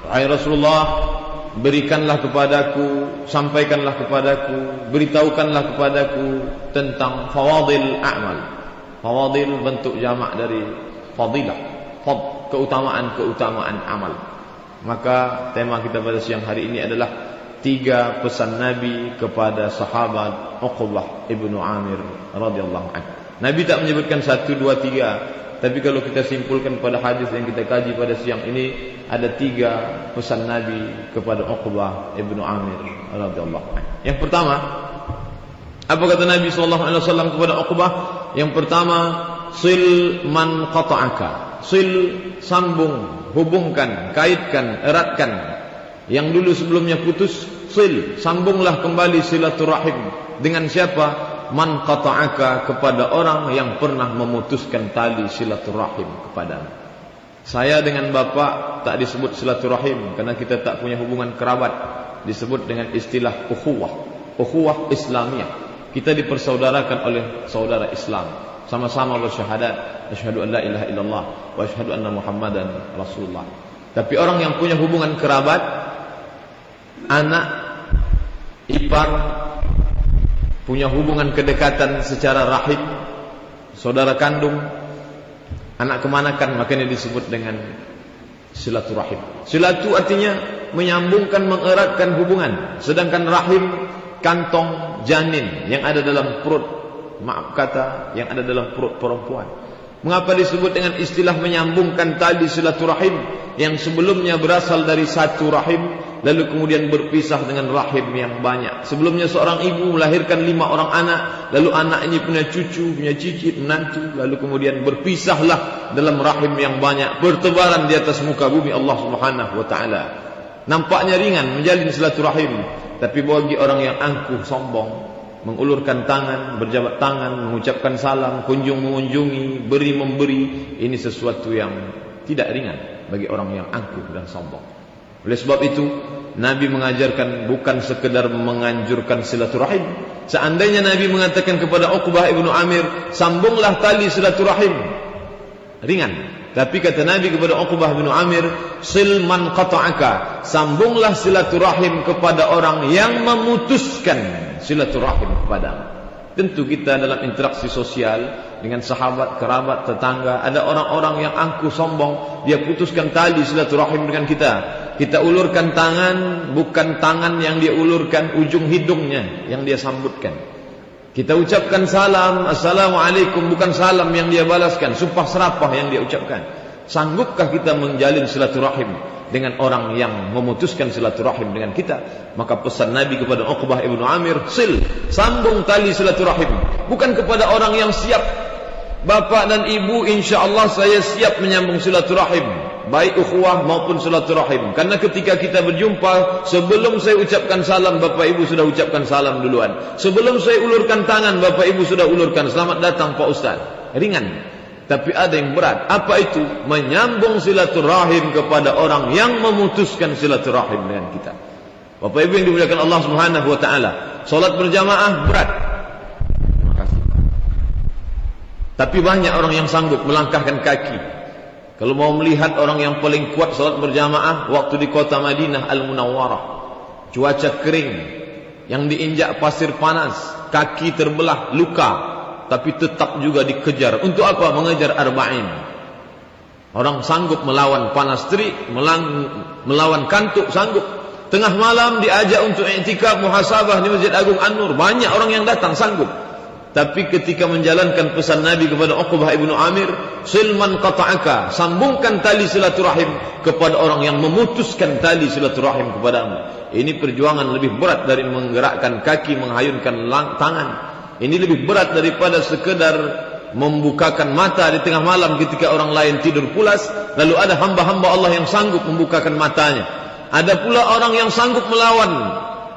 wahai Rasulullah, berikanlah kepadaku, sampaikanlah kepadaku, beritahukanlah kepadaku tentang fawadil a'mal. Fawadil bentuk jamak dari fadilah, keutamaan amal. Maka tema kita pada siang hari ini adalah 3 pesan Nabi kepada sahabat Uqbah ibnu Amir radhiyallahu anhu. Nabi tak menyebutkan 1, 2, 3, tapi kalau kita simpulkan pada hadis yang kita kaji pada siang ini, ada 3 pesan Nabi kepada Uqbah ibnu Amir radhiyallahu anhu. Yang pertama, apa kata Nabi SAW kepada Uqbah? Yang pertama, sil man qata'aka. Sil, sambung, hubungkan, kaitkan, eratkan. Yang dulu sebelumnya putus, sil, sambunglah kembali silaturahim. Dengan siapa? Man qata'aka, kepada orang yang pernah memutuskan tali silaturahim kepadamu. Saya dengan bapak tak disebut silaturahim karena kita tak punya hubungan kerabat. Disebut dengan istilah ukhuwah Islamiyah. Kita dipersaudarakan oleh saudara Islam. Sama-sama bersyahadat, asyhadu an la ilaha illallah wa asyhadu anna Muhammadan Rasulullah. Tapi orang yang punya hubungan kerabat, anak, ipar, punya hubungan kedekatan secara rahim, saudara kandung, anak kemanakan, makanya disebut dengan silaturahim. Silatu artinya menyambungkan, mengeratkan hubungan. Sedangkan rahim, kantong janin yang ada dalam perut, maaf kata, yang ada dalam perut perempuan. Mengapa disebut dengan istilah menyambungkan tali silaturahim? Yang sebelumnya berasal dari satu rahim, lalu kemudian berpisah dengan rahim yang banyak. Sebelumnya seorang ibu melahirkan 5 orang anak, lalu anak ini punya cucu, punya cicit, menantu, lalu kemudian berpisahlah dalam rahim yang banyak, bertebaran di atas muka bumi Allah Subhanahu wa taala. Nampaknya ringan menjalin silaturahim, tapi bagi orang yang angkuh, sombong, mengulurkan tangan, berjabat tangan, mengucapkan salam, kunjung mengunjungi, beri memberi, ini sesuatu yang tidak ringan bagi orang yang angkuh dan sombong. Oleh sebab itu, Nabi mengajarkan bukan sekedar menganjurkan silaturahim. Seandainya Nabi mengatakan kepada Uqbah ibnu Amir, sambunglah tali silaturahim, ringan. Tapi kata Nabi kepada Uqbah ibnu Amir, sil man qata'aka, sambunglah silaturahim kepada orang yang memutuskan silaturahim kepadamu. Tentu kita dalam interaksi sosial dengan sahabat, kerabat, tetangga, ada orang-orang yang angkuh, sombong, dia putuskan tali silaturahim dengan kita. Kita ulurkan tangan, bukan tangan yang dia ulurkan, ujung hidungnya yang dia sambutkan. Kita ucapkan salam, assalamualaikum, bukan salam yang dia balaskan, sumpah serapah yang dia ucapkan. Sanggupkah kita menjalin silaturahim dengan orang yang memutuskan silaturahim dengan kita? Maka pesan Nabi kepada Uqbah ibnu Amir, sil, sambung tali silaturahim. Bukan kepada orang yang siap. Bapak dan ibu, insyaAllah saya siap menyambung silaturahim, baik ukhuwah maupun silaturahim. Karena ketika kita berjumpa, sebelum saya ucapkan salam, bapak ibu sudah ucapkan salam duluan. Sebelum saya ulurkan tangan, bapak ibu sudah ulurkan, selamat datang Pak Ustaz. Ringan. Tapi ada yang berat. Apa itu? Menyambung silaturahim kepada orang yang memutuskan silaturahim dengan kita. Bapak ibu yang dimuliakan Allah Subhanahu wa taala, salat berjamaah berat. Makasih. Tapi banyak orang yang sanggup melangkahkan kaki. Kalau mau melihat orang yang paling kuat salat berjamaah, waktu di kota Madinah Al-Munawwarah, cuaca kering, yang diinjak pasir panas, kaki terbelah, luka, tapi tetap juga dikejar. Untuk apa? Mengejar arba'in. Orang sanggup melawan panas terik, melawan kantuk, sanggup. Tengah malam diajak untuk i'tikaf muhasabah di Masjid Agung An-Nur, banyak orang yang datang, sanggup. Tapi ketika menjalankan pesan Nabi kepada Uqbah ibnu Amir, silman qata'aka, sambungkan tali silaturahim kepada orang yang memutuskan tali silaturahim kepadamu. Ini perjuangan lebih berat dari menggerakkan kaki, menghayunkan tangan. Ini lebih berat daripada sekedar membukakan mata di tengah malam ketika orang lain tidur pulas. Lalu ada hamba-hamba Allah yang sanggup membukakan matanya. Ada pula orang yang sanggup melawan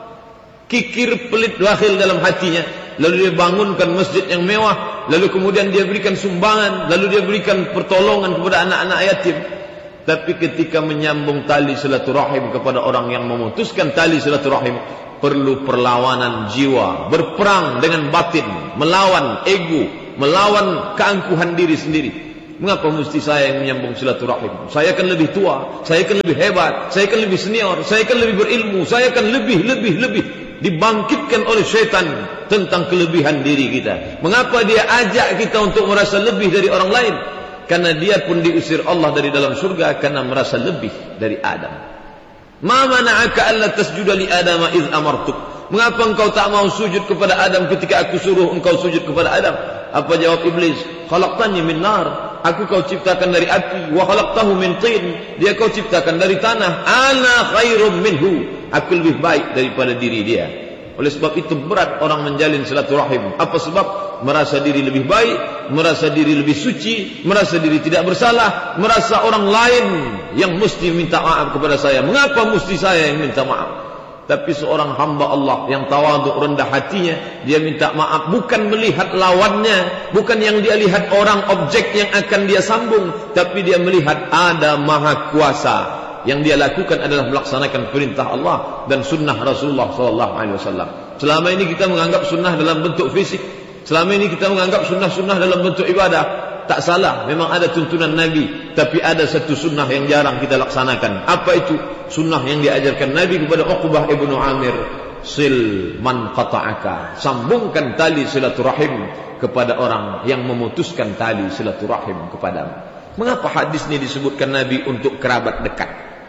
kikir pelit bakhil dalam hatinya. Lalu dia bangunkan masjid yang mewah. Lalu kemudian dia berikan sumbangan. Lalu dia berikan pertolongan kepada anak-anak yatim. Tapi ketika menyambung tali silaturahim kepada orang yang memutuskan tali silaturahim, perlu perlawanan jiwa, berperang dengan batin, melawan ego, melawan keangkuhan diri sendiri. Mengapa mesti saya yang menyambung silaturahim? Saya kan lebih tua, saya kan lebih hebat, saya kan lebih senior, saya kan lebih berilmu, saya kan lebih. Dibangkitkan oleh syaitan tentang kelebihan diri kita. Mengapa dia ajak kita untuk merasa lebih dari orang lain? Karena dia pun diusir Allah dari dalam surga karena merasa lebih dari Adam. Ma mana'aka alla tasjuda li Adama iz amartuk? Mengapa engkau tak mau sujud kepada Adam ketika aku suruh engkau sujud kepada Adam? Apa jawab iblis? Khalaqtani min nar. Aku kau ciptakan dari api. Wa khalaqtahu min tin. Dia kau ciptakan dari tanah. Ana khairum minhu. Aku lebih baik daripada diri dia. Oleh sebab itu berat orang menjalin silaturahim. Apa sebab? Merasa diri lebih baik, merasa diri lebih suci, merasa diri tidak bersalah, merasa orang lain yang mesti minta maaf kepada saya. Mengapa mesti saya yang minta maaf? Tapi seorang hamba Allah yang tawaduk, rendah hatinya, dia minta maaf bukan melihat lawannya, bukan yang dia lihat orang objek yang akan dia sambung, tapi dia melihat ada Maha Kuasa. Yang dia lakukan adalah melaksanakan perintah Allah dan sunnah Rasulullah SAW. Selama ini kita menganggap sunnah dalam bentuk fisik, selama ini kita menganggap sunnah-sunnah dalam bentuk ibadah. Tak salah, memang ada tuntunan Nabi, tapi ada satu sunnah yang jarang kita laksanakan. Apa itu? Sunnah yang diajarkan Nabi kepada Uqbah ibnu Amir. Sil man qata'aka. Sambungkan tali silaturahim kepada orang yang memutuskan tali silaturahim kepadamu. Mengapa hadis ini disebutkan Nabi untuk kerabat dekat?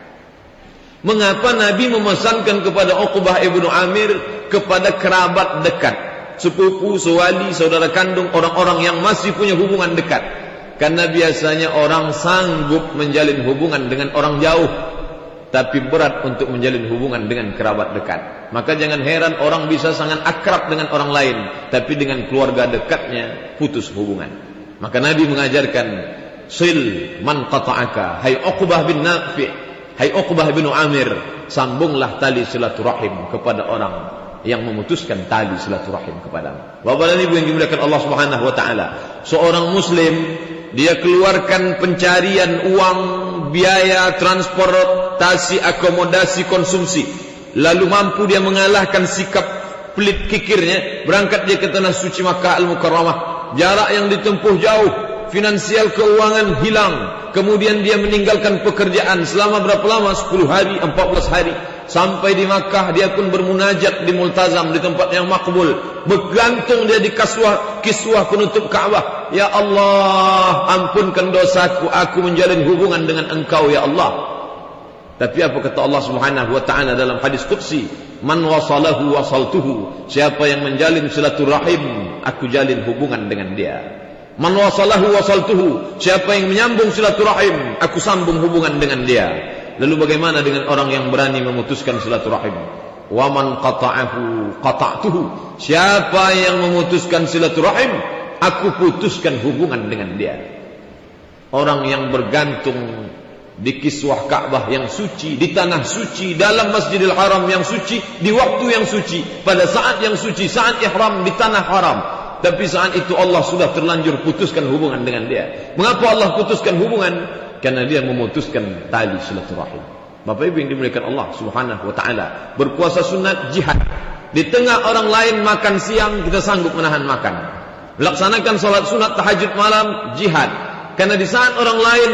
Mengapa Nabi memesankan kepada Uqbah ibnu Amir kepada kerabat dekat? Sepupu, sewali, saudara kandung, orang-orang yang masih punya hubungan dekat. Karena biasanya orang sanggup menjalin hubungan dengan orang jauh, tapi berat untuk menjalin hubungan dengan kerabat dekat. Maka jangan heran orang bisa sangat akrab dengan orang lain, tapi dengan keluarga dekatnya putus hubungan. Maka Nabi mengajarkan, sil man qata'aka. Hai Uqbah bin Nafi', hai Uqbah bin Amir, sambunglah tali silaturahim kepada orang yang memutuskan tali silaturahim kepadamu. Bapak dan Ibu yang dimuliakan Allah Subhanahu wa taala, seorang muslim dia keluarkan pencarian uang, biaya transportasi, akomodasi, konsumsi, lalu mampu dia mengalahkan sikap pelit kikirnya, berangkat dia ke tanah suci Makkah Al-Mukarramah. Jarak yang ditempuh jauh, finansial keuangan hilang, kemudian dia meninggalkan pekerjaan selama berapa lama? 10 hari, 14 hari. Sampai di Makkah dia pun bermunajat di Multazam, di tempat yang makbul. Bergantung dia di kiswah penutup Ka'bah. Ya Allah, ampunkan dosaku, aku menjalin hubungan dengan engkau ya Allah. Tapi apa kata Allah Subhanahu wa taala dalam hadis qudsi? Man wasalahu wasaltuhu. Siapa yang menjalin silaturahim, aku jalin hubungan dengan dia. Man wasalahu wasaltuhu. Siapa yang menyambung silaturahim, aku sambung hubungan dengan dia. Lalu bagaimana dengan orang yang berani memutuskan silaturahim? Wa man qata'ahu qata'tuhu. Siapa yang memutuskan silaturahim, aku putuskan hubungan dengan dia. Orang yang bergantung di kiswah Ka'bah yang suci, di tanah suci, dalam Masjidil Haram yang suci, di waktu yang suci, pada saat yang suci, saat ihram di tanah haram. Tapi saat itu Allah sudah terlanjur putuskan hubungan dengan dia. Mengapa Allah putuskan hubungan? Karena dia memutuskan tali silaturahim. Bapak Ibu yang dimuliakan Allah Subhanahu wa taala, berpuasa sunat jihad. Di tengah orang lain makan siang, kita sanggup menahan makan. Melaksanakan salat sunat tahajud malam, jihad. Karena di saat orang lain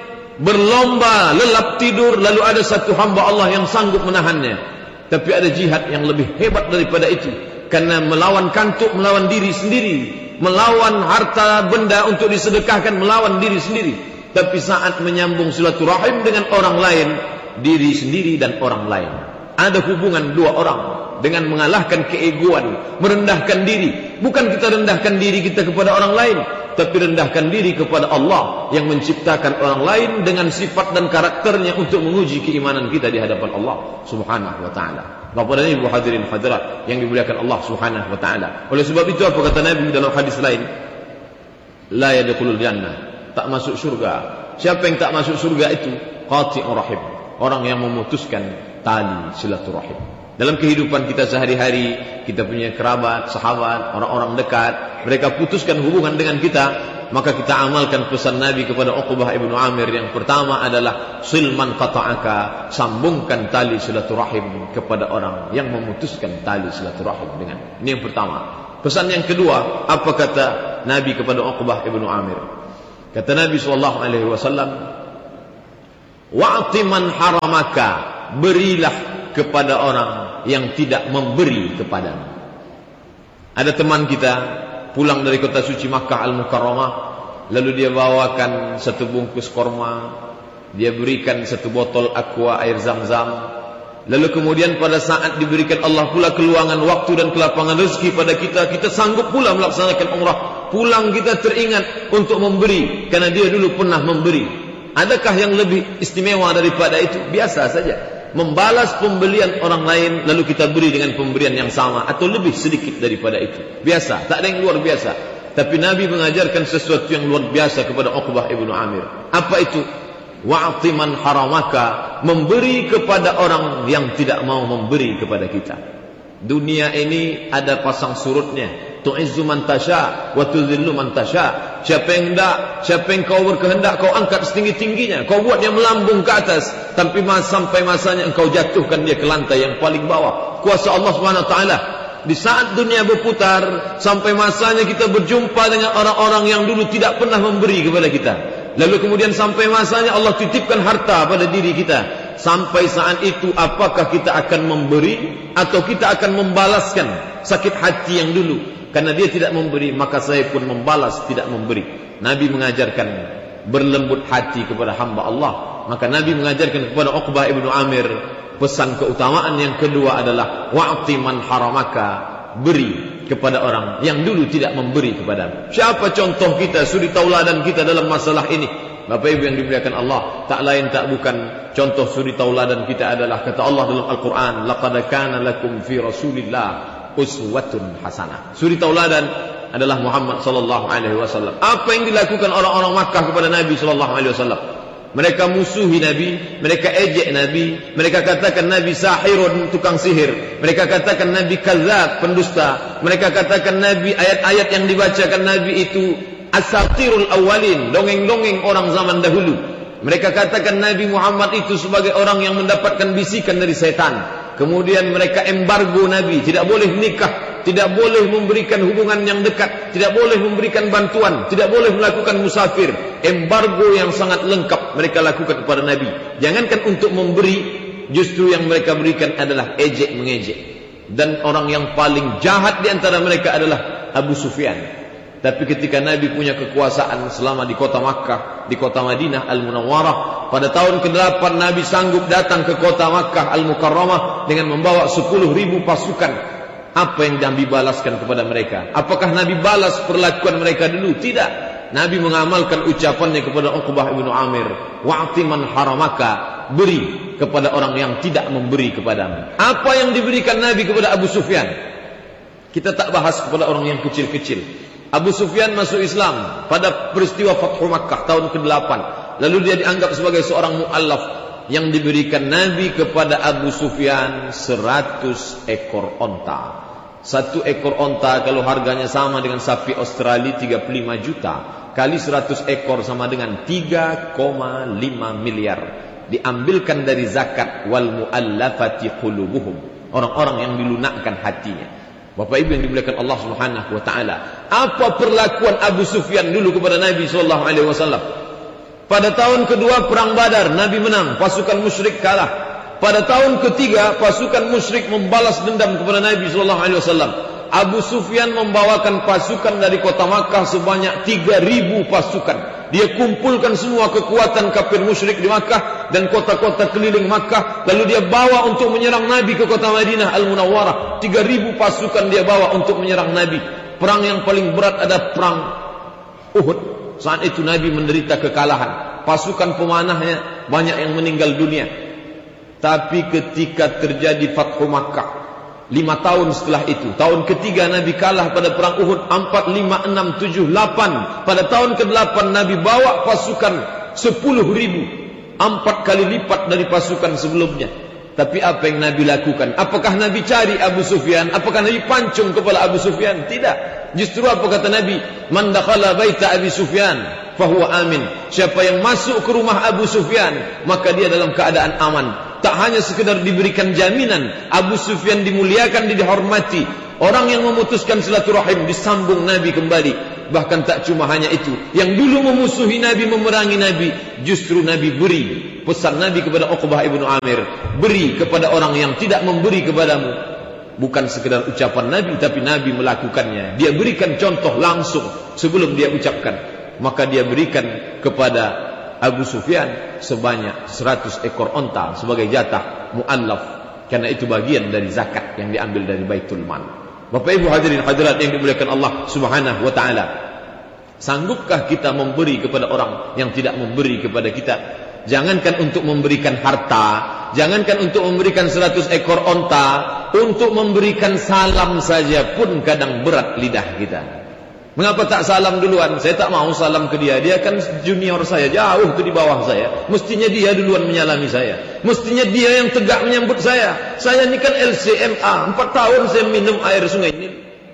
berlomba lelap tidur, lalu ada satu hamba Allah yang sanggup menahannya. Tapi ada jihad yang lebih hebat daripada itu. Karena melawan kantuk, melawan diri sendiri, melawan harta benda untuk disedekahkan, melawan diri sendiri. Tapi saat menyambung silaturahim dengan orang lain, diri sendiri dan orang lain, ada hubungan dua orang dengan mengalahkan keegoan, merendahkan diri. Bukan kita rendahkan diri kita kepada orang lain, tapi rendahkan diri kepada Allah yang menciptakan orang lain dengan sifat dan karakternya untuk menguji keimanan kita di hadapan Allah Subhanahu wa taala. Bapak dan Ibu hadirin hadirat yang dimuliakan Allah Subhanahu wa taala. Oleh sebab itu apa kata Nabi dalam hadis lain? La yadkhulul jannah, tak masuk surga. Siapa yang tak masuk surga itu? Qati'ur rahim, orang yang memutuskan tali silaturahim. Dalam kehidupan kita sehari-hari, kita punya kerabat, sahabat, orang-orang dekat, mereka putuskan hubungan dengan kita, maka kita amalkan pesan Nabi kepada Uqbah ibnu Amir. Yang pertama adalah silman qata'aka, sambungkan tali silaturahim kepada orang yang memutuskan tali silaturahim dengan. Ini yang pertama. Pesan yang kedua, apa kata Nabi kepada Uqbah ibnu Amir? Kata Nabi SAW, wa'ti man haramaka, berilah kepada orang yang tidak memberi kepadamu. Ada teman kita pulang dari kota suci Makkah Al-Mukarramah, lalu dia bawakan satu bungkus korma, dia berikan satu botol aqua air zam-zam. Lalu kemudian pada saat diberikan Allah pula keluangan waktu dan kelapangan rezeki pada kita, kita sanggup pula melaksanakan umrah. Pulang kita teringat untuk memberi, karena dia dulu pernah memberi. Adakah yang lebih istimewa daripada itu? Biasa saja, membalas pembelian orang lain lalu kita beri dengan pemberian yang sama atau lebih sedikit daripada itu. Biasa, tak ada yang luar biasa. Tapi Nabi mengajarkan sesuatu yang luar biasa kepada Uqbah ibnu Amir. Apa itu? Wa'ti man haramaka, memberi kepada orang yang tidak mau memberi kepada kita. Dunia ini ada pasang surutnya. Tu'izzu man tasha wa tudhillu man tasha. Siapa yang hendak, siapa yang kau berkehendak, kau angkat setinggi-tingginya, kau buat dia melambung ke atas, tapi sampai masanya engkau jatuhkan dia ke lantai yang paling bawah. Kuasa Allah SWT. Di saat dunia berputar, sampai masanya kita berjumpa dengan orang-orang yang dulu tidak pernah memberi kepada kita. Lalu kemudian sampai masanya Allah titipkan harta pada diri kita. Sampai saat itu, apakah kita akan memberi atau kita akan membalaskan sakit hati yang dulu? Karena dia tidak memberi, maka saya pun membalas tidak memberi. Nabi mengajarkan berlembut hati kepada hamba Allah. Maka Nabi mengajarkan kepada Uqbah ibnu Amir pesan keutamaan yang kedua adalah wa'ti man haramaka, beri kepada orang yang dulu tidak memberi kepadamu. Siapa contoh kita, suri tauladan kita dalam masalah ini? Bapak Ibu yang dimuliakan Allah, tak lain tak bukan contoh suri tauladan kita adalah kata Allah dalam Al-Quran, laqad kana lakum fi Rasulillah uswatun hasanah. Suri tauladan adalah Muhammad sallallahu alaihi wasallam. Apa yang dilakukan orang-orang Makkah kepada Nabi sallallahu alaihi wasallam? Mereka musuhi Nabi, mereka ejek Nabi, mereka katakan Nabi sahirun, tukang sihir. Mereka katakan Nabi kadzab, pendusta. Mereka katakan Nabi, ayat-ayat yang dibacakan Nabi itu asatirul awwalin, dongeng-dongeng orang zaman dahulu. Mereka katakan Nabi Muhammad itu sebagai orang yang mendapatkan bisikan dari setan. Kemudian mereka embargo Nabi, tidak boleh nikah, tidak boleh memberikan hubungan yang dekat, tidak boleh memberikan bantuan, tidak boleh melakukan musafir. Embargo yang sangat lengkap mereka lakukan kepada Nabi. Jangankan untuk memberi, justru yang mereka berikan adalah ejek mengejek. Dan orang yang paling jahat di antara mereka adalah Abu Sufyan. Tapi ketika Nabi punya kekuasaan selama di kota Makkah, di kota Madinah Al-Munawwarah, pada tahun ke-8 Nabi sanggup datang ke kota Makkah Al-Mukarramah dengan membawa 10.000 pasukan. Apa yang Nabi balaskan kepada mereka? Apakah Nabi balas perlakuan mereka dulu? Tidak. Nabi mengamalkan ucapannya kepada Uqbah ibnu Amir, wa'ti man haramaka, beri kepada orang yang tidak memberi kepadamu. Apa yang diberikan Nabi kepada Abu Sufyan? Kita tak bahas kepada orang yang kecil-kecil. Abu Sufyan masuk Islam pada peristiwa Fathu Makkah tahun ke-8. Lalu dia dianggap sebagai seorang mu'allaf. Yang diberikan Nabi kepada Abu Sufyan 100 ekor onta. 1 ekor onta kalau harganya sama dengan sapi Australia 35 juta, kali 100 ekor sama dengan 3,5 miliar. Diambilkan dari zakat wal mu'allafati qulubuhum, orang-orang yang dilunakkan hatinya. Bapak Ibu yang dimuliakan Allah Subhanahu wa taala, apa perlakuan Abu Sufyan dulu kepada Nabi sallallahu alaihi wasallam? Pada tahun kedua perang Badar, Nabi menang, pasukan musyrik kalah. Pada tahun ketiga, pasukan musyrik membalas dendam kepada Nabi sallallahu alaihi wasallam. Abu Sufyan membawakan pasukan dari kota Makkah sebanyak 3.000 pasukan. Dia kumpulkan semua kekuatan kafir musyrik di Makkah dan kota-kota keliling Makkah, lalu dia bawa untuk menyerang Nabi ke kota Madinah Al-Munawwarah. 3.000 pasukan dia bawa untuk menyerang Nabi. Perang yang paling berat ada perang Uhud. Saat itu Nabi menderita kekalahan. Pasukan pemanahnya banyak yang meninggal dunia. Tapi ketika terjadi Fathu Makkah, 5 tahun setelah itu, tahun ketiga Nabi kalah pada perang Uhud, 4, 5, 6, 7, 8. Pada tahun ke-8 Nabi bawa pasukan 10.000, 4 kali lipat dari pasukan sebelumnya. Tapi apa yang Nabi lakukan? Apakah Nabi cari Abu Sufyan? Apakah Nabi pancung kepala Abu Sufyan? Tidak. Justru apa kata Nabi? Man dakhala baita Abi Sufyan fahuwa amin. Siapa yang masuk ke rumah Abu Sufyan, maka dia dalam keadaan aman. Tak hanya sekedar diberikan jaminan, Abu Sufyan dimuliakan, dihormati. Orang yang memutuskan silaturahim disambung Nabi kembali. Bahkan tak cuma hanya itu, yang dulu memusuhi Nabi, memerangi Nabi, justru Nabi beri pesan Nabi kepada Uqbah ibnu Amir, beri kepada orang yang tidak memberi kepadamu. Bukan sekedar ucapan Nabi, tapi Nabi melakukannya. Dia berikan contoh langsung sebelum dia ucapkan. Maka dia berikan kepada Abu Sufyan sebanyak 100 ekor onta sebagai jatah mu'allaf, karena itu bagian dari zakat yang diambil dari Baitul Mal. Bapak Ibu hadirin hadirat yang dimuliakan Allah Subhanahu wa taala, sanggupkah kita memberi kepada orang yang tidak memberi kepada kita? Jangankan untuk memberikan harta, jangankan untuk memberikan 100 ekor onta, untuk memberikan salam saja pun kadang berat lidah kita. Mengapa tak salam duluan? Saya tak mau salam ke dia. Dia kan junior saya, jauh tu di bawah saya. Mestinya dia duluan menyalami saya. Mestinya dia yang tegak menyambut saya. Saya ni kan LCMA, 4 tahun saya minum air sungai Nil.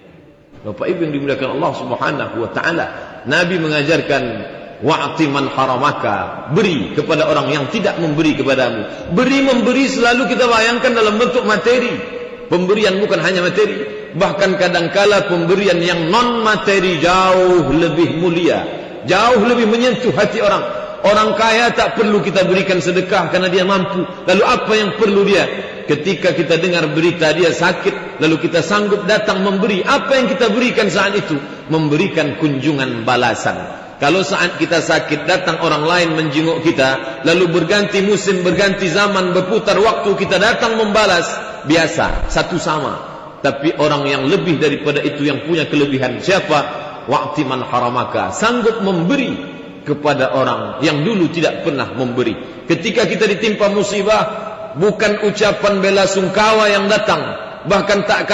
Bapak Ibu yang dimuliakan Allah Subhanahu wa taala, Nabi mengajarkan wa'ti man haramaka, beri kepada orang yang tidak memberi kepadamu. Memberi selalu kita bayangkan dalam bentuk materi. Pemberian bukan hanya materi, bahkan kadangkala pemberian yang non materi jauh lebih mulia, jauh lebih menyentuh hati orang. Orang kaya tak perlu kita berikan sedekah karena dia mampu. Lalu apa yang perlu dia? Ketika kita dengar berita dia sakit, lalu kita sanggup datang memberi. Apa yang kita berikan saat itu? Memberikan kunjungan balasan. Kalau saat kita sakit datang orang lain menjenguk kita, lalu berganti musim, berganti zaman, berputar waktu, kita datang membalas, biasa, satu sama. Tapi orang yang lebih daripada itu, yang punya kelebihan, siapa? Wa'ti man haramaka, sanggup memberi kepada orang yang dulu tidak pernah memberi. Ketika kita ditimpa musibah, bukan ucapan bela sungkawa yang datang, bahkan tak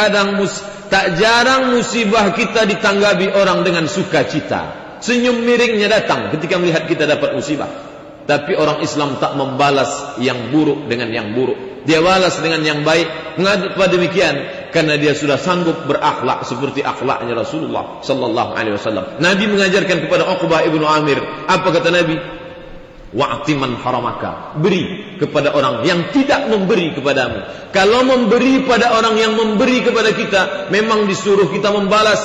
jarang musibah kita ditanggapi orang dengan sukacita. Senyum miringnya datang ketika melihat kita dapat musibah. Tapi orang Islam tak membalas yang buruk dengan yang buruk. Dia balas dengan yang baik. Mengapa demikian? Karena dia sudah sanggup berakhlak seperti akhlaknya Rasulullah sallallahu alaihi wasallam. Nabi mengajarkan kepada Uqbah ibnu Amir, apa kata Nabi? Wa'ti man haramaka, beri kepada orang yang tidak memberi kepadamu. Kalau memberi pada orang yang memberi kepada kita, memang disuruh kita membalas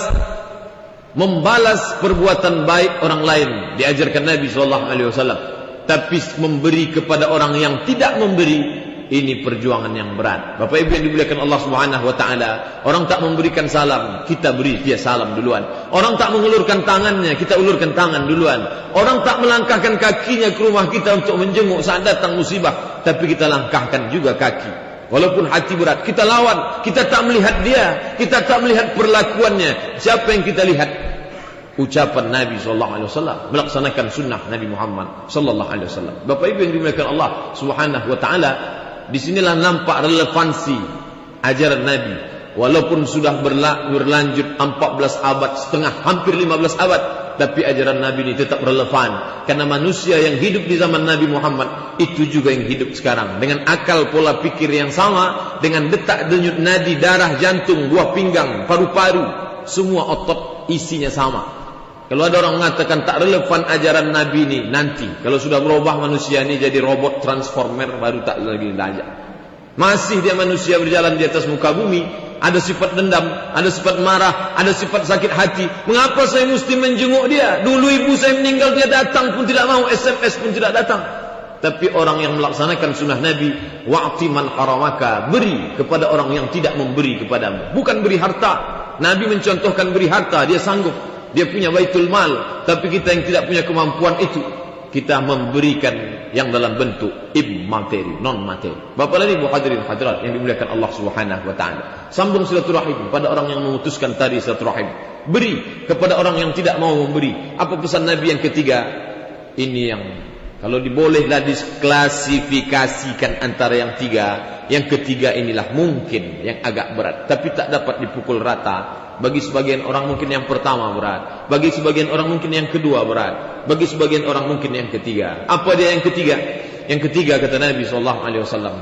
perbuatan baik orang lain, diajarkan Nabi SAW. Tapi memberi kepada orang yang tidak memberi, ini perjuangan yang berat. Bapak Ibu yang dimuliakan Allah Subhanahu wa taala, orang tak memberikan salam, kita beri dia salam duluan. Orang tak mengulurkan tangannya, kita ulurkan tangan duluan. Orang tak melangkahkan kakinya ke rumah kita untuk menjenguk saat datang musibah, tapi kita langkahkan juga kaki. Walaupun hati berat, kita lawan. Kita tak melihat dia, kita tak melihat perlakuannya. Siapa yang kita lihat? Ucapan Nabi SAW, melaksanakan sunnah Nabi Muhammad SAW. Bapak Ibu yang dimuliakan Allah Subhanahu wa taala, disinilah nampak relevansi ajaran Nabi. Walaupun sudah berlanjut 14 abad setengah, hampir 15 abad, tapi ajaran Nabi ini tetap relevan. Karena manusia yang hidup di zaman Nabi Muhammad itu juga yang hidup sekarang, dengan akal pola pikir yang sama, dengan detak denyut nadi, darah, jantung, buah pinggang, paru-paru, semua otot isinya sama. Kalau ada orang mengatakan tak relevan ajaran Nabi ini, nanti kalau sudah berubah manusia ini jadi robot transformer, baru tak lagi layak. Masih dia manusia berjalan di atas muka bumi, ada sifat dendam, ada sifat marah, ada sifat sakit hati. Mengapa saya mesti menjenguk dia? Dulu ibu saya meninggal, dia datang pun tidak mau, SMS pun tidak datang. Tapi orang yang melaksanakan sunnah Nabi, wa'ti man haramaka, beri kepada orang yang tidak memberi kepadamu. Bukan beri harta. Nabi mencontohkan beri harta, dia sanggup, dia punya Baitul Mal. Tapi kita yang tidak punya kemampuan itu, kita memberikan yang dalam bentuk immateri, non materi. Bapak dan Ibu hadirin hadirat yang dimuliakan Allah Subhanahu wa taala, sambung silaturahim pada orang yang memutuskan tadi silaturahim. Beri kepada orang yang tidak mau memberi. Apa pesan Nabi yang ketiga? Ini yang kalau dibolehlah diklasifikasikan antara yang tiga, yang ketiga inilah mungkin yang agak berat, tapi tak dapat dipukul rata. Bagi sebagian orang mungkin yang pertama berat, bagi sebagian orang mungkin yang kedua berat, bagi sebagian orang mungkin yang ketiga. Apa dia yang ketiga? Yang ketiga kata Nabi SAW,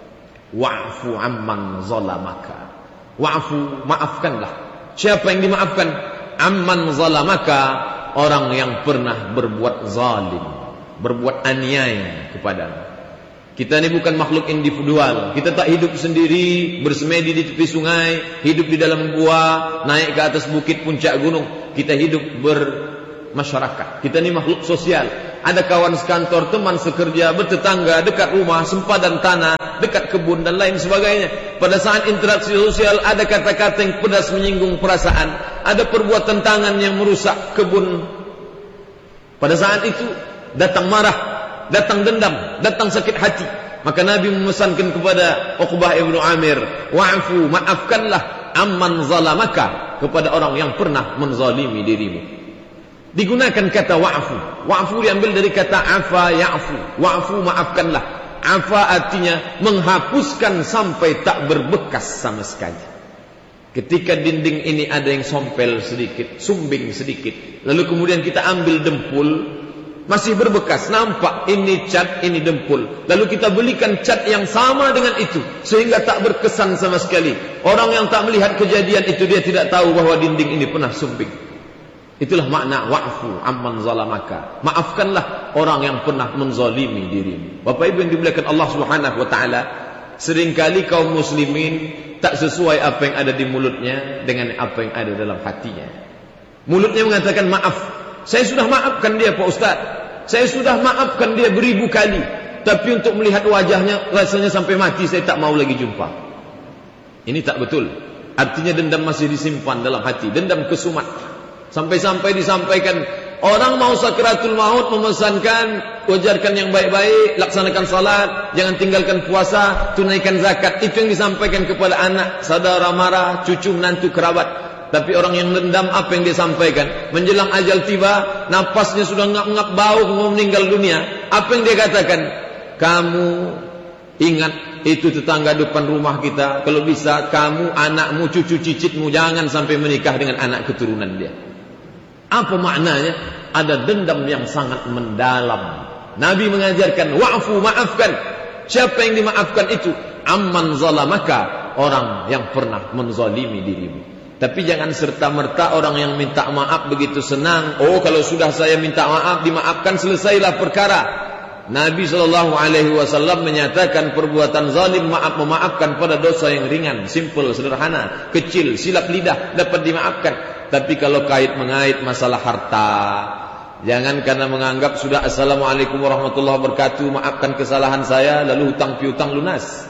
wa'fu amman zalamaka. Wa'fu, maafkanlah. Siapa yang dimaafkan? Amman zalamaka, orang yang pernah berbuat zalim, berbuat aniaya kepadamu. Kita ini bukan makhluk individual. Kita tak hidup sendiri, bersemedi di tepi sungai, hidup di dalam gua, naik ke atas bukit puncak gunung. Kita hidup bermasyarakat. Kita ini makhluk sosial. Ada kawan sekantor, teman sekerja, bertetangga, dekat rumah, sempadan tanah, dekat kebun dan lain sebagainya. Pada saat interaksi sosial ada kata-kata yang pedas menyinggung perasaan, ada perbuatan tangan yang merusak kebun. Pada saat itu datang marah, datang dendam, datang sakit hati. Maka Nabi memesankan kepada Uqbah ibnu Amir, wa'fu, maafkanlah amman zalamaka, kepada orang yang pernah menzalimi dirimu. Digunakan kata wa'fu. Wa'fu diambil dari kata afa ya'fu. Wa'fu, maafkanlah. Afa artinya menghapuskan sampai tak berbekas sama sekali. Ketika dinding ini ada yang sompel sedikit, sumbing sedikit, lalu kemudian kita ambil dempul, masih berbekas, nampak ini cat, ini dempul. Lalu kita belikan cat yang sama dengan itu, sehingga tak berkesan sama sekali. Orang yang tak melihat kejadian itu, dia tidak tahu bahwa dinding ini pernah sumbing. Itulah makna wa'fu amman zalamaka. Maafkanlah orang yang pernah menzalimi dirimu. Bapak Ibu yang dimuliakan Allah Subhanahu wa taala, seringkali kaum muslimin tak sesuai apa yang ada di mulutnya dengan apa yang ada dalam hatinya. Mulutnya mengatakan maaf. Saya sudah maafkan dia Pak Ustaz. Saya sudah maafkan dia beribu kali. Tapi untuk melihat wajahnya, rasanya sampai mati saya tak mau lagi jumpa. Ini tak betul. Artinya dendam masih disimpan dalam hati. Dendam kesumat. Sampai-sampai disampaikan, orang mau sakratul maut memesankan, wajarkan yang baik-baik, laksanakan salat, jangan tinggalkan puasa, tunaikan zakat. Itu yang disampaikan kepada anak, saudara mara, cucu, menantu, kerabat. Tapi orang yang dendam, apa yang dia sampaikan? Menjelang ajal tiba, napasnya sudah ngap-ngap bau, mau meninggal dunia. Apa yang dia katakan? Kamu ingat itu tetangga depan rumah kita. Kalau bisa kamu, anakmu, cucu cicitmu jangan sampai menikah dengan anak keturunan dia. Apa maknanya? Ada dendam yang sangat mendalam. Nabi mengajarkan wa'fu, maafkan. Siapa yang dimaafkan itu? Amman zalamaka, orang yang pernah menzalimi dirimu. Tapi jangan serta-merta orang yang minta maaf begitu senang. Oh, kalau sudah saya minta maaf, dimaafkan, selesailah perkara. Nabi SAW menyatakan perbuatan zalim memaafkan pada dosa yang ringan, simple, sederhana, kecil, silap lidah dapat dimaafkan. Tapi kalau kait mengait masalah harta, jangan karena menganggap sudah assalamualaikum warahmatullahi wabarakatuh, maafkan kesalahan saya, lalu hutang piutang lunas.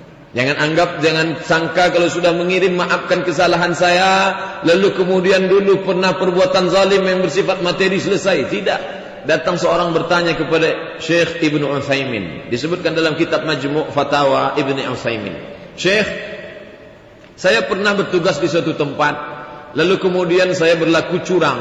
Jangan sangka kalau sudah mengirim maafkan kesalahan saya, lalu kemudian dulu pernah perbuatan zalim yang bersifat materi selesai. Tidak. Datang seorang bertanya kepada Syekh Ibnu Utsaimin. Disebutkan dalam kitab Majmu' Fatawa Ibnu Utsaimin. Syekh, saya pernah bertugas di suatu tempat, lalu kemudian saya berlaku curang.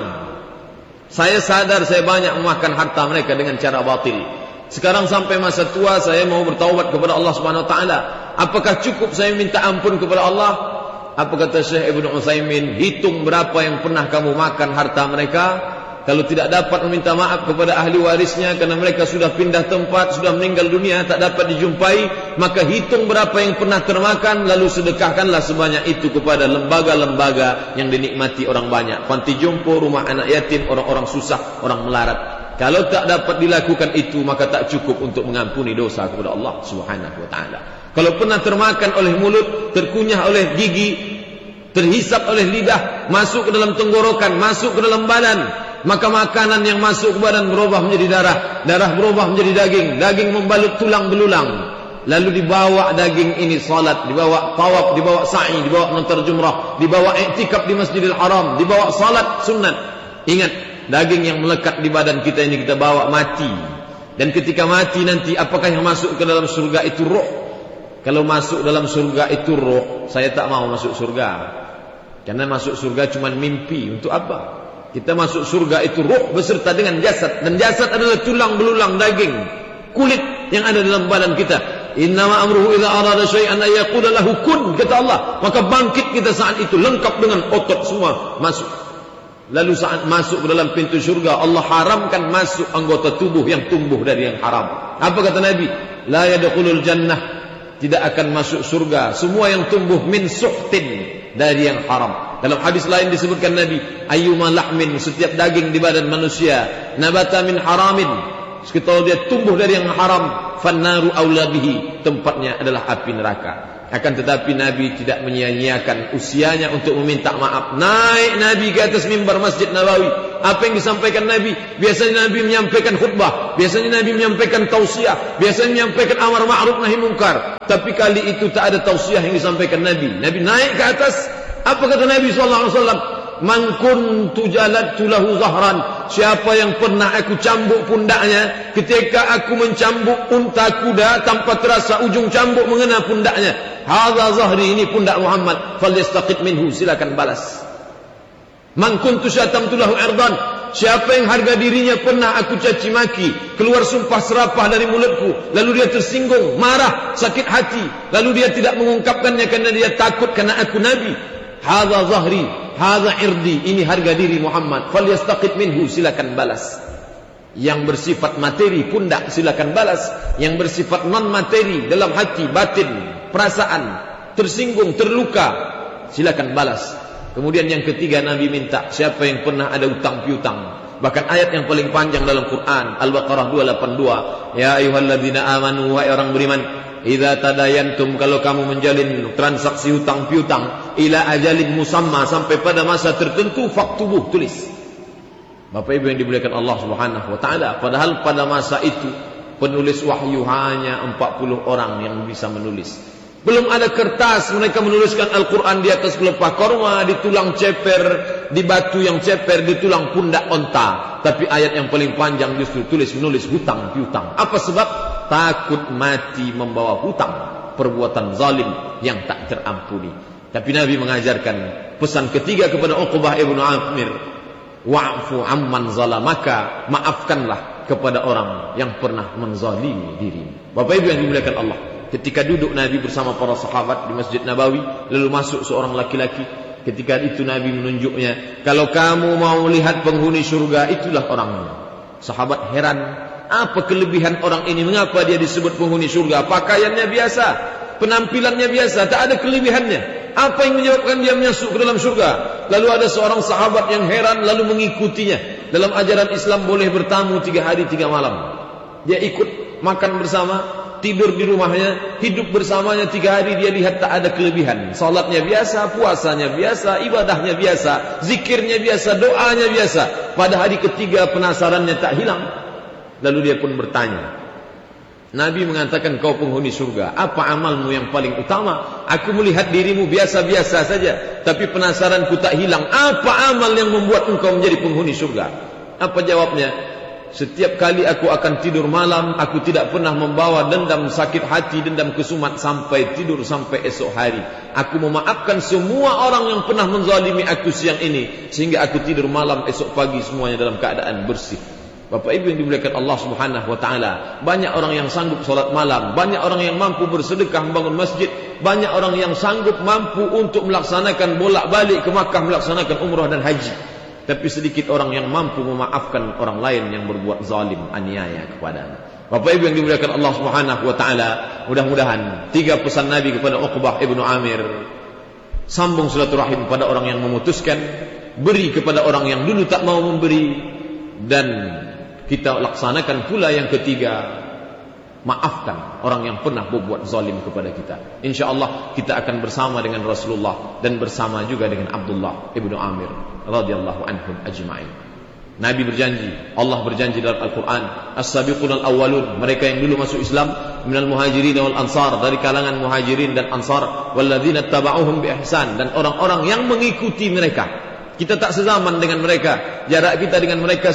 Saya sadar saya banyak memakan harta mereka dengan cara batil. Sekarang sampai masa tua saya mau bertaubat kepada Allah Subhanahu wa taala. Apakah cukup saya minta ampun kepada Allah? Apa kata Syekh Ibnu Utsaimin? Hitung berapa yang pernah kamu makan harta mereka. Kalau tidak dapat meminta maaf kepada ahli warisnya karena mereka sudah pindah tempat, sudah meninggal dunia, tak dapat dijumpai, maka hitung berapa yang pernah termakan, lalu sedekahkanlah sebanyak itu kepada lembaga-lembaga yang dinikmati orang banyak. Panti jompo, rumah anak yatim, orang-orang susah, orang melarat. Kalau tak dapat dilakukan itu, maka tak cukup untuk mengampuni dosa kepada Allah Subhanahu wa taala. Kalau pernah termakan oleh mulut, terkunyah oleh gigi, terhisap oleh lidah, masuk ke dalam tenggorokan, masuk ke dalam badan, maka makanan yang masuk ke badan berubah menjadi darah, darah berubah menjadi daging, daging membalut tulang belulang. Lalu dibawa daging ini salat, dibawa tawaf, dibawa sa'i, dibawa menantar jumrah, dibawa i'tikaf di Masjidil Haram, dibawa salat sunat. Ingat, daging yang melekat di badan kita ini kita bawa mati. Dan ketika mati nanti, apakah yang masuk ke dalam surga itu roh? Kalau masuk dalam surga itu roh, saya tak mau masuk surga. Karena masuk surga cuma mimpi. Untuk apa? Kita masuk surga itu roh beserta dengan jasad. Dan jasad adalah tulang belulang daging, kulit yang ada dalam badan kita. Innama amruhu idza arada syai'an ay yaqula lahu kun, kata Allah. Maka bangkit kita saat itu lengkap dengan otot semua masuk. Lalu saat masuk ke dalam pintu surga, Allah haramkan masuk anggota tubuh yang tumbuh dari yang haram. Apa kata Nabi? La yadkhulul jannah, tidak akan masuk surga semua yang tumbuh min suhtin, dari yang haram. Dalam hadis lain disebutkan Nabi, ayyuma lahmin, setiap daging di badan manusia, nabata min haramin, kalau dia tumbuh dari yang haram, fannaru aula bihi, tempatnya adalah api neraka. Akan tetapi Nabi tidak menyia-nyiakan usianya untuk meminta maaf. Naik Nabi ke atas mimbar Masjid Nabawi. Apa yang disampaikan Nabi? Biasanya Nabi menyampaikan khutbah, biasanya Nabi menyampaikan tausiah, biasanya menyampaikan amar ma'ruf nahi munkar. Tapi kali itu tak ada tausiah yang disampaikan Nabi. Nabi naik ke atas. Apa kata Nabi SAW? Man kuntu jaladtu lahu zahran, siapa yang pernah aku cambuk pundaknya, ketika aku mencambuk unta kuda tanpa terasa ujung cambuk mengena pundaknya, hadza zahri, ini pundak Muhammad, falyastaqit minhu, silakan balas. Man kuntu syatamtu lahu irdan, siapa yang harga dirinya pernah aku caci maki, keluar sumpah serapah dari mulutku, lalu dia tersinggung, marah, sakit hati, lalu dia tidak mengungkapkannya karena dia takut karena aku Nabi, hadza zahri, hadza irdi, ini harga diri Muhammad, falyastaqit minhu, silakan balas. Yang bersifat materi pundak silakan balas, yang bersifat non materi dalam hati, batin, perasaan, tersinggung, terluka, silakan balas. Kemudian yang ketiga Nabi minta, siapa yang pernah ada utang piutang, bahkan ayat yang paling panjang dalam Quran Al-Baqarah 282, ya ayyuhalladzina amanu, wahai orang beriman, idza tadayantum, kalau kamu menjalin transaksi hutang piutang, ila ajalin musamma, sampai pada masa tertentu, faktubuh, tulis. Bapak Ibu yang dimuliakan Allah Subhanahu wa taala, padahal pada masa itu penulis wahyu hanya 40 orang yang bisa menulis. Belum ada kertas, mereka menuliskan Al-Quran di atas pelepah korma, di tulang ceper, di batu yang ceper, di tulang pundak onta. Tapi ayat yang paling panjang justru menulis hutang piutang. Apa sebab? Takut mati membawa hutang, perbuatan zalim yang tak terampuni. Tapi Nabi mengajarkan pesan ketiga kepada Uqbah ibnu Amir, wa'fu amman zalamaka, maafkanlah kepada orang yang pernah menzalimi dirimu. Bapak Ibu yang dimuliakan Allah, ketika duduk Nabi bersama para sahabat di Masjid Nabawi, lalu masuk seorang laki-laki. Ketika itu Nabi menunjuknya, kalau kamu mau lihat penghuni surga, itulah orangnya. Sahabat heran, apa kelebihan orang ini? Mengapa dia disebut penghuni surga? Pakaiannya biasa, penampilannya biasa, tak ada kelebihannya. Apa yang menyebabkan dia masuk ke dalam surga? Lalu ada seorang sahabat yang heran, lalu mengikutinya. Dalam ajaran Islam boleh bertamu 3 hari 3 malam. Dia ikut makan bersama, tidur di rumahnya, hidup bersamanya 3 hari. Dia lihat tak ada kelebihan. Salatnya biasa, puasanya biasa, ibadahnya biasa, zikirnya biasa, doanya biasa. Pada hari ketiga penasarannya tak hilang. Lalu dia pun bertanya. Nabi mengatakan, kau penghuni surga, apa amalmu yang paling utama? Aku melihat dirimu biasa-biasa saja, tapi penasaranku tak hilang. Apa amal yang membuat engkau menjadi penghuni surga? Apa jawabnya? Setiap kali aku akan tidur malam, aku tidak pernah membawa dendam sakit hati, dendam kesumat sampai tidur sampai esok hari. Aku memaafkan semua orang yang pernah menzalimi aku siang ini, sehingga aku tidur malam, esok pagi semuanya dalam keadaan bersih. Bapak Ibu yang dimuliakan Allah Subhanahu wa taala, banyak orang yang sanggup salat malam, banyak orang yang mampu bersedekah membangun masjid, banyak orang yang sanggup mampu untuk melaksanakan bolak-balik ke Makkah melaksanakan umrah dan haji. Tapi sedikit orang yang mampu memaafkan orang lain yang berbuat zalim, aniaya kepadanya. Bapak Ibu yang dimuliakan Allah Subhanahu wa taala, mudah-mudahan 3 pesan Nabi kepada Uqbah ibnu Amir, sambung silaturahim pada orang yang memutuskan, beri kepada orang yang dulu tak mau memberi, dan kita laksanakan pula yang ketiga, maafkan orang yang pernah berbuat zalim kepada kita. InsyaAllah kita akan bersama dengan Rasulullah dan bersama juga dengan Abdullah ibnu Amir radhiyallahu anhum ajma'in. Nabi berjanji, Allah berjanji dalam Al-Quran, as-sabiqun al-awwalun, mereka yang dulu masuk Islam, minal muhajirin wal ansar, dari kalangan muhajirin dan ansar, walladzina taba'uhum bi ihsan, dan orang-orang yang mengikuti mereka. Kita tak sezaman dengan mereka, jarak kita dengan mereka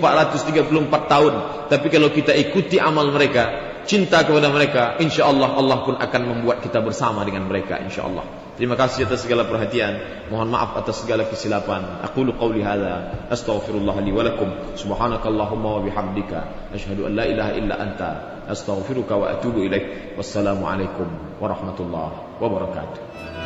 1434 tahun. Tapi kalau kita ikuti amal mereka, cinta kepada mereka, insyaAllah Allah pun akan membuat kita bersama dengan mereka, insyaAllah. Terima kasih atas segala perhatian. Mohon maaf atas segala kesilapan. Aqulu qawli hadza, astaghfirullah li wa lakum. Subhanakallahumma wa bihamdika, asyhadu an la ilaha illa anta, astaghfiruka wa atubu ilaik. Wassalamu alaikum warahmatullahi wabarakatuh.